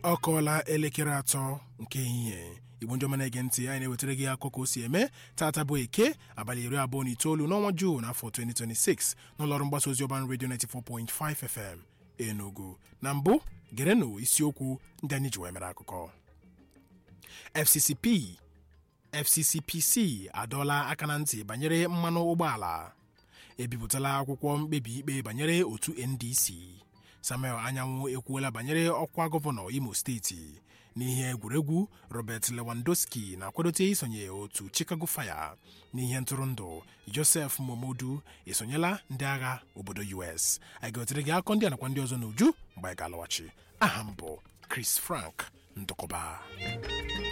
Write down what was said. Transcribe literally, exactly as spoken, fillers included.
Ọ kọọla elekere atọ nke ehihie. Igbo ndị ọma na-ege ntị, anyị na-ewetara gị akụkọ o si eme tata bụ Eke abalị iri abụọ na itoolu n'ọnwa Juun afọ twenty twenty-six n'ụlọọrụ mgbasa ozi Urban Radio ninety-four point five F M Enugu. Na mbụ gerenụ isiokwu ndị anyị ji wee mere akụkọ. F C C P F C C P C adọọla aka na ntị banyere mmanụ ụgbọala. Ebipụtala akwụkwọ mkpebi ikpe banyere otu N D C. Samuel Anyanwụ ekwuola banyere ọkwa gọvanọ Imo steeti. N'ihe egwuregwu, Robert Lewandowski na-akwadote isonye otu Chicago Fire. N'ihe ntụrụndụ, Joseph Momodu esonyela ndị agha obodo U S. Anyị ga-etere gị akọ ndị a nakwa ndị ọzọ n'uju mgbe anyị ga-alọghachi. Aha m bụ Chris Frank Ndụkọba.